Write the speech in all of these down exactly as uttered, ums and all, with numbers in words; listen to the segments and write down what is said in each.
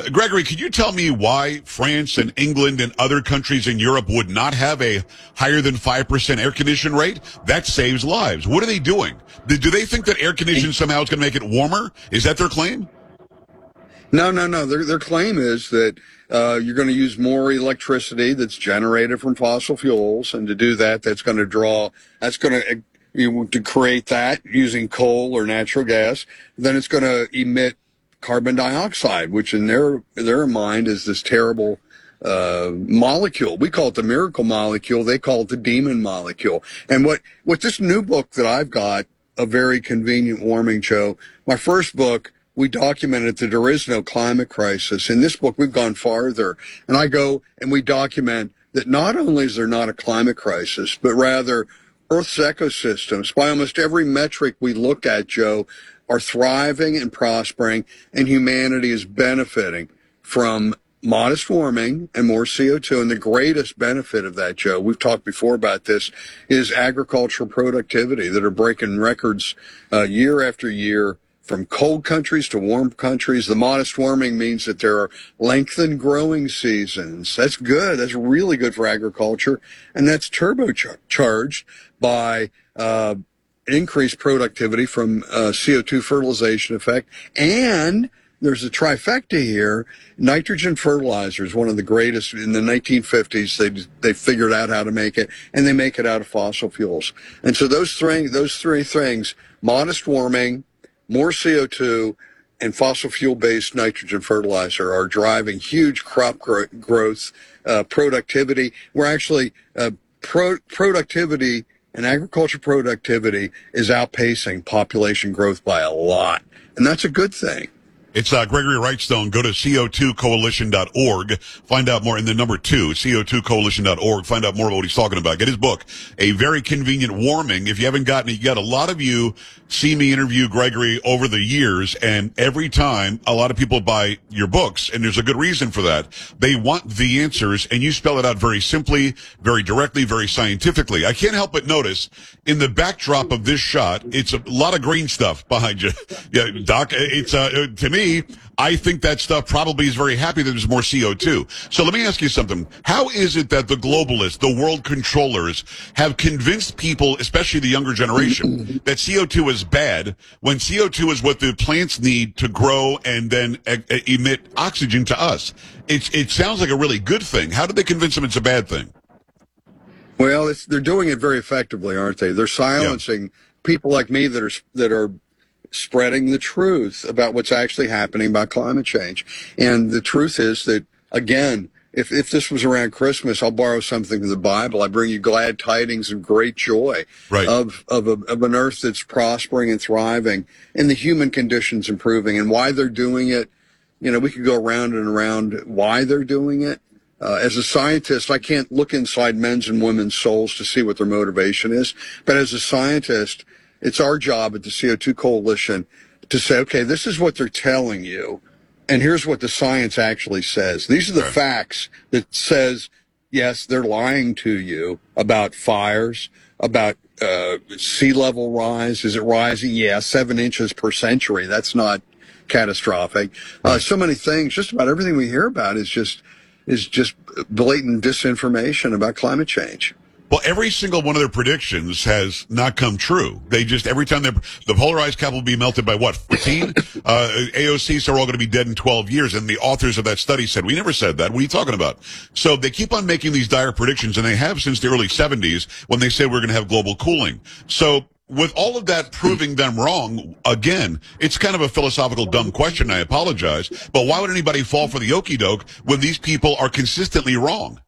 Gregory, could you tell me why France and England and other countries in Europe would not have a higher than five percent air condition rate? That saves lives. What are they doing? Do do they think that air conditioning somehow is going to make it warmer? Is that their claim? No, no, no. Their their claim is that uh, you're going to use more electricity that's generated from fossil fuels, and to do that, that's going to draw. That's going to you know, to create that using coal or natural gas. Then it's going to emit carbon dioxide, which in their their mind is this terrible uh, molecule. We call it the miracle molecule. They call it the demon molecule. And what what this new book that I've got, A Very Convenient Warming, Joe, my first book, we documented that there is no climate crisis. In this book, we've gone farther. And I go and we document that not only is there not a climate crisis, but rather Earth's ecosystems, by almost every metric we look at, Joe, are thriving and prospering, and humanity is benefiting from modest warming and more C O two. And the greatest benefit of that, Joe, we've talked before about this, is agricultural productivity that are breaking records uh, year after year. From cold countries to warm countries, the modest warming means that there are lengthened growing seasons. That's good. That's really good for agriculture. And that's turbocharged by uh, increased productivity from uh, C O two fertilization effect. And there's a trifecta here. Nitrogen fertilizer is one of the greatest. In the nineteen fifties, they they figured out how to make it, and they make it out of fossil fuels. And so those three, those three things, modest warming, more C O two, and fossil fuel-based nitrogen fertilizer are driving huge crop gro- growth, uh, productivity. We're actually, uh, pro- productivity and agriculture productivity is outpacing population growth by a lot. And that's a good thing. It's uh, Gregory Wrightstone. Go to C O two coalition dot org. Find out more. In the number two, C O two coalition dot org. Find out more about what he's talking about. Get his book, A Very Convenient Warming. If you haven't gotten it yet, a lot of you see me interview Gregory over the years, and every time a lot of people buy your books, and there's a good reason for that. They want the answers, and you spell it out very simply, very directly, very scientifically. I can't help but notice in the backdrop of this shot, it's a lot of green stuff behind you. Yeah, Doc, it's uh, to me, I think that stuff probably is very happy that there's more C O two. So let me ask you something. How is it that the globalists, the world controllers, have convinced people, especially the younger generation, that C O two is bad when C O two is what the plants need to grow and then e- emit oxygen to us? It's, it sounds like a really good thing. How did they convince them it's a bad thing? Well, it's, they're doing it very effectively, aren't they? They're silencing yeah. people like me that are that are spreading the truth about what's actually happening about climate change. And the truth is that, again, if, if this was around Christmas, I'll borrow something from the Bible. I bring you glad tidings and great joy right. of, of, a, of an earth that's prospering and thriving and the human conditions improving. And why they're doing it, you know, we could go around and around why they're doing it. Uh, as a scientist, I can't look inside men's and women's souls to see what their motivation is. But as a scientist, it's our job at the C O two Coalition to say, okay, this is what they're telling you, and here's what the science actually says. These are the right. facts that says, yes, they're lying to you about fires, about uh, sea level rise. Is it rising? Yeah, seven inches per century. That's not catastrophic. Uh, so many things, just about everything we hear about is just is just blatant disinformation about climate change. Well, every single one of their predictions has not come true. They just, every time the polarized cap will be melted by what, fourteen? uh, A O C said we're all going to be dead in twelve years. And the authors of that study said, we never said that. What are you talking about? So they keep on making these dire predictions, and they have since the early seventies when they said we're going to have global cooling. So with all of that proving them wrong, again, it's kind of a philosophical dumb question. I apologize. But why would anybody fall for the okie doke when these people are consistently wrong?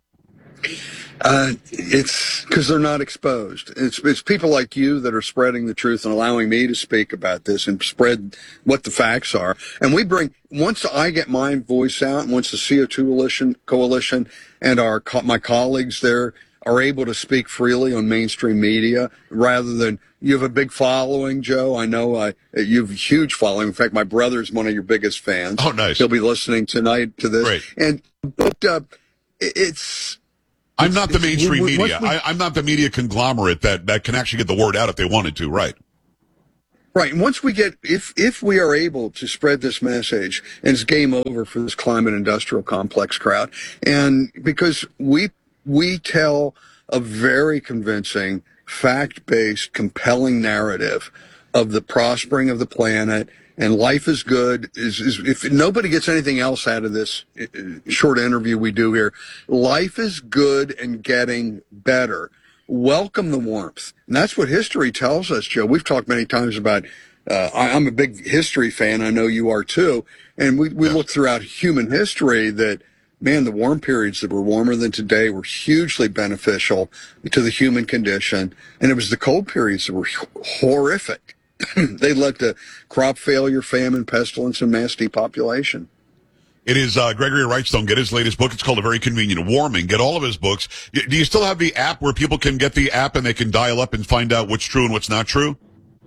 Uh, it's because they're not exposed. It's, it's people like you that are spreading the truth and allowing me to speak about this and spread what the facts are. And we bring, once I get my voice out, and once the C O two Coalition, Coalition and our, my colleagues there are able to speak freely on mainstream media rather than, you have a big following, Joe. I know I, you have a huge following. In fact, my brother's one of your biggest fans. Oh, nice. He'll be listening tonight to this. Great. And, but, uh, it's, I'm not the mainstream we, we, media. we, I, I'm not the media conglomerate that, that can actually get the word out if they wanted to, right? Right. And once we get, if, if we are able to spread this message, and it's game over for this climate industrial complex crowd. And because we, we tell a very convincing, fact-based, compelling narrative of the prospering of the planet, and life is good. Is, is if nobody gets anything else out of this short interview we do here, life is good and getting better. Welcome the warmth. And that's what history tells us, Joe. We've talked many times about, uh, I, I'm a big history fan. I know you are too. And we, we Yes. look throughout human history that, man, the warm periods that were warmer than today were hugely beneficial to the human condition. And it was the cold periods that were horrific. They led to crop failure, famine, pestilence, and mass depopulation. It is uh, Gregory Wrightstone. Get his latest book. It's called A Very Convenient Warming. Get all of his books. Y- Do you still have the app where people can get the app and they can dial up and find out what's true and what's not true?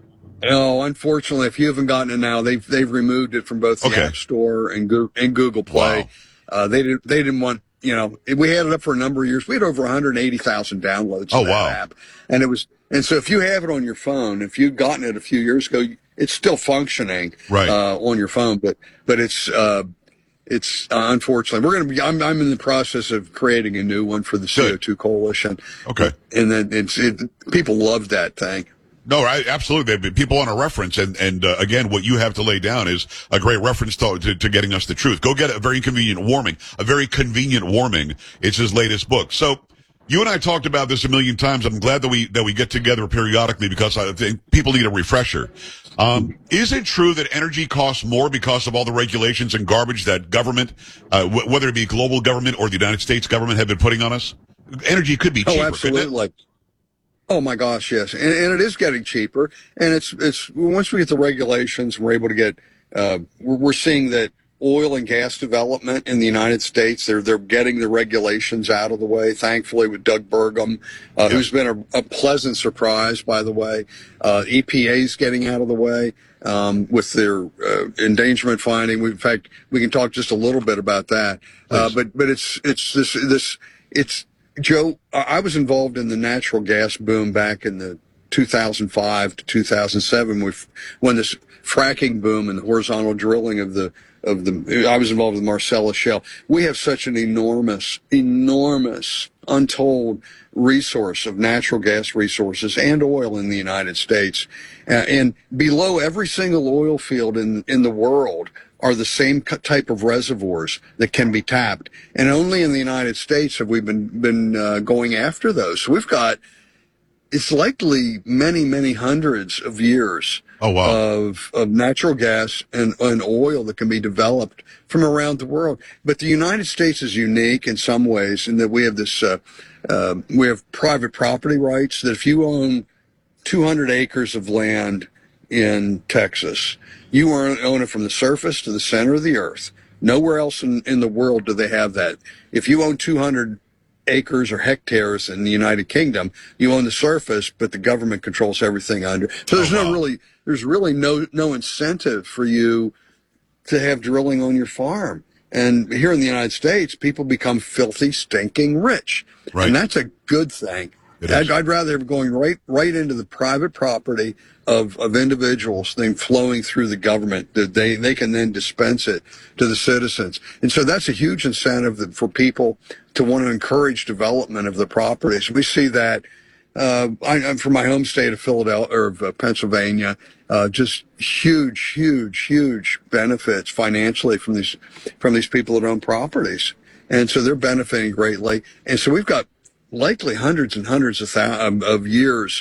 No, unfortunately, if you haven't gotten it now, they've they've removed it from both the Okay. App Store and Google, and Google Play. Wow. Uh, they didn't they didn't want, you know, we had it up for a number of years. We had over one hundred eighty thousand downloads Oh, of that wow. app, and it was and so if you have it on your phone, if you'd gotten it a few years ago, it's still functioning Right. uh, on your phone, but but it's. Uh, It's uh, unfortunately we're going to be. I'm, I'm in the process of creating a new one for the C O two Coalition. Okay. And then it's it, people love that thing. No, right, absolutely. People want a reference, and and uh, again, what you have to lay down is a great reference to, to to getting us the truth. Go get A Very Convenient Warming. A Very Convenient Warming. It's his latest book. So. You and I talked about this a million times. I'm glad that we that we get together periodically because I think people need a refresher. Um, is it true that energy costs more because of all the regulations and garbage that government, uh, w- whether it be global government or the United States government, have been putting on us? Energy could be cheaper. Oh, couldn't it? absolutely. Oh my gosh, yes, and, and it is getting cheaper. And it's it's once we get the regulations, we're able to get. Uh, we're, we're seeing that oil and gas development in the United States, they're they're getting the regulations out of the way. Thankfully, with Doug Burgum, uh, Yeah. who's been a, a pleasant surprise, by the way. Uh, E P A's getting out of the way um, with their uh, endangerment finding. We, in fact, we can talk just a little bit about that. Uh, Please. but but it's it's this this it's. Joe, I I was involved in the natural gas boom back in the two thousand five to two thousand seven with when this fracking boom and the horizontal drilling of the of the I was involved with the Marcellus Shale. We have such an enormous, enormous, untold resource of natural gas resources and oil in the United States. Uh, and below every single oil field in in the world are the same cu- type of reservoirs that can be tapped. And only in the United States have we been been uh, going after those. So we've got it's likely many, many hundreds of years Oh, wow. of of natural gas and, and oil that can be developed from around the world. But the United States is unique in some ways in that we have this uh, uh, we have private property rights that if you own two hundred acres of land in Texas, you own it from the surface to the center of the earth. Nowhere else in, in the world do they have that. If you own two hundred acres or hectares in the United Kingdom, you own the surface, but the government controls everything under. So there's Oh, no wow. really, there's really no, no incentive for you to have drilling on your farm. And here in the United States, people become filthy, stinking rich. Right. And that's a good thing. It I'd, is. I'd rather have going right, right into the private property of, of individuals than flowing through the government that they, they can then dispense it to the citizens. And so that's a huge incentive that, for people to want to encourage development of the properties. We see that, uh, I, I'm from my home state of Philadelphia or of uh, Pennsylvania, uh, just huge, huge, huge benefits financially from these, from these people that own properties. And so they're benefiting greatly. And so we've got likely hundreds and hundreds of, thou- um, of years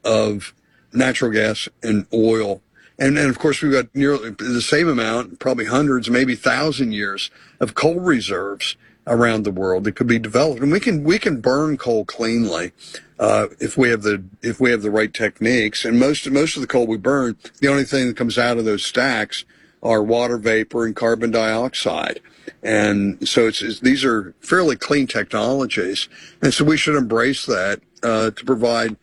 of natural gas and oil. And, and of course, we've got nearly the same amount, probably hundreds, maybe thousand years of coal reserves around the world that could be developed. And we can, we can burn coal cleanly, uh, if we have the, if we have the right techniques. And most, most of the coal we burn, the only thing that comes out of those stacks are water vapor and carbon dioxide. And so it's, it's these are fairly clean technologies. And so we should embrace that, uh, to provide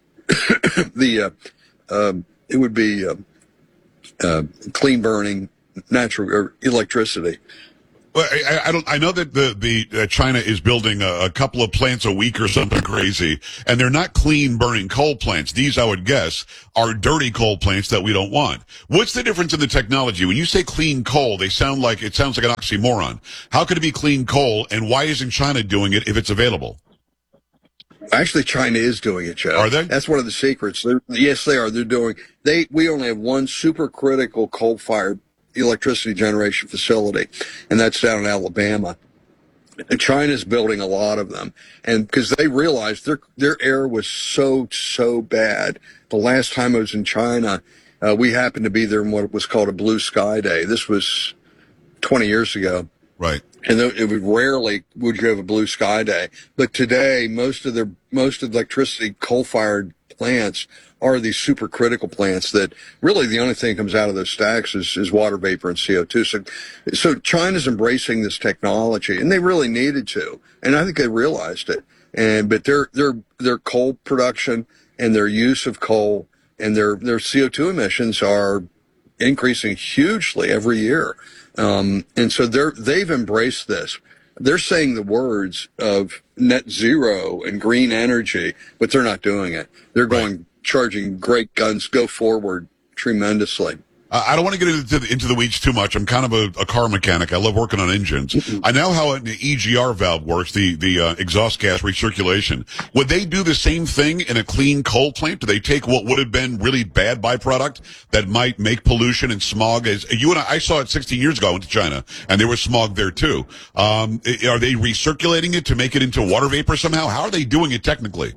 the, uh, um, it would be, uh, uh, clean burning natural or electricity. Well, I, I don't. I know that the the uh, China is building a, a couple of plants a week or something crazy, and they're not clean burning coal plants. These, I would guess, are dirty coal plants that we don't want. What's the difference in the technology? When you say clean coal, they sound like it sounds like an oxymoron. How could it be clean coal, and why isn't China doing it if it's available? Actually, China is doing it, Joe. Are they? That's one of the secrets. They're, yes, they are. They're doing. They. We only have one supercritical coal-fired electricity generation facility, and that's down in Alabama. And China's building a lot of them, and because they realized their their air was so so bad. The last time I was in China, uh, we happened to be there in what was called a blue sky day. This was twenty years ago. Right. And it would rarely would you have a blue sky day, but today most of their most of the electricity coal-fired plants are these supercritical plants that really the only thing that comes out of those stacks is, is water vapor and C O two. So, so China's embracing this technology, and they really needed to, and I think they realized it. And but their their their coal production and their use of coal and their their C O two emissions are increasing hugely every year. Um, and so they're, they've embraced this. They're saying the words of net zero and green energy, but they're not doing it. They're going, right. charging great guns, go forward tremendously. Uh, I don't want to get into the, into the weeds too much. I'm kind of a, a car mechanic. I love working on engines. Mm-hmm. I know how an E G R valve works, the, the uh, exhaust gas recirculation. Would they do the same thing in a clean coal plant? Do they take what would have been really bad byproduct that might make pollution and smog? As you and I, I saw it sixteen years ago. I went to China, and there was smog there too. Um, are they recirculating it to make it into water vapor somehow? How are they doing it technically?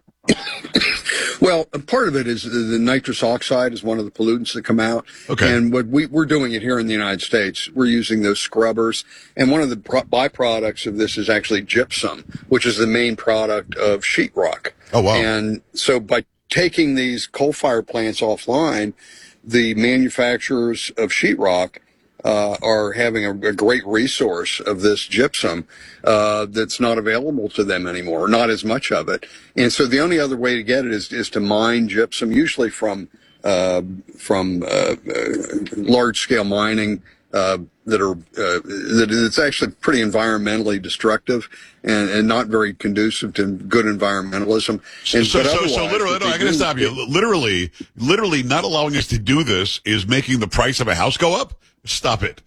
Well, part of it is the nitrous oxide is one of the pollutants that come out. Okay. And what we, we're doing it here in the United States. We're using those scrubbers. And one of the pro- byproducts of this is actually gypsum, which is the main product of sheetrock. Oh, wow. And so by taking these coal-fired plants offline, the manufacturers of sheetrock Uh, are having a, a great resource of this gypsum uh, that's not available to them anymore, not as much of it. And so the only other way to get it is, is to mine gypsum, usually from uh, from uh, uh, large-scale mining uh, that are uh, that it's actually pretty environmentally destructive and, and not very conducive to good environmentalism. And, so, so, so literally, no, I got to stop you. Literally, literally, not allowing us to do this is making the price of a house go up. Stop it.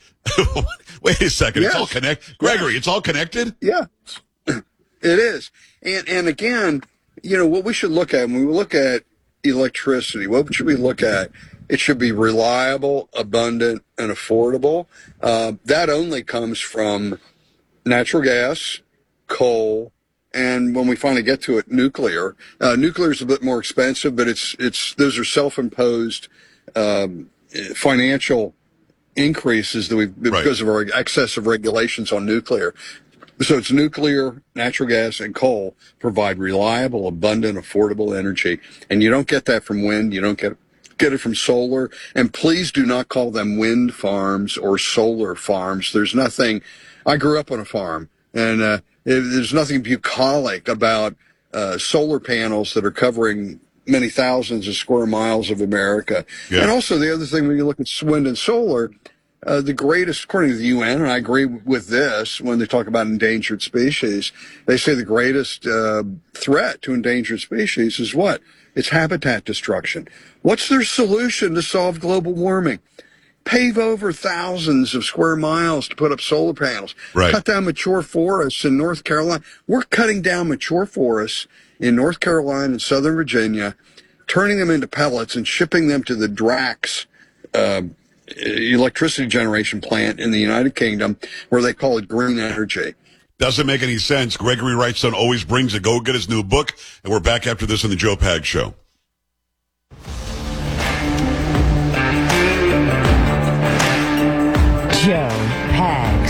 Wait a second. Yes. It's all connected. Gregory, yes. It's all connected? Yeah, it is. And, and again, you know, what we should look at when we look at electricity, what should we look at? It should be reliable, abundant, and affordable. Uh, that only comes from natural gas, coal, and when we finally get to it, nuclear. Uh, nuclear is a bit more expensive, but it's, it's, those are self-imposed, um, financial increases that we've right. because of our excessive regulations on nuclear. So it's nuclear, natural gas, and coal provide reliable, abundant, affordable energy. And you don't get that from wind. You don't get get it from solar. And please do not call them wind farms or solar farms. There's nothing. I grew up on a farm, and uh, it, there's nothing bucolic about uh, solar panels that are covering many thousands of square miles of America. Yeah. And also the other thing, when you look at wind and solar, uh, the greatest, according to the U N, and I agree with this, when they talk about endangered species, they say the greatest uh, threat to endangered species is what? It's habitat destruction. What's their solution to solve global warming? Pave over thousands of square miles to put up solar panels. Right. Cut down mature forests in North Carolina. We're cutting down mature forests in North Carolina and Southern Virginia, turning them into pellets and shipping them to the Drax uh, electricity generation plant in the United Kingdom, where they call it green energy. Doesn't make any sense. Gregory Wrightstone always brings it. Go get his new book, and we're back after this on the Joe Pags Show.